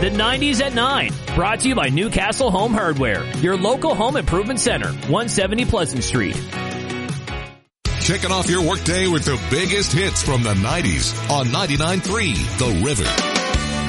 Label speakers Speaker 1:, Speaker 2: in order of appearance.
Speaker 1: The 90s at 9. Brought to you by Newcastle Home Hardware, your local home improvement center, 170 Pleasant Street.
Speaker 2: Kicking off your workday with the biggest hits from the 90s on 99.3 The River.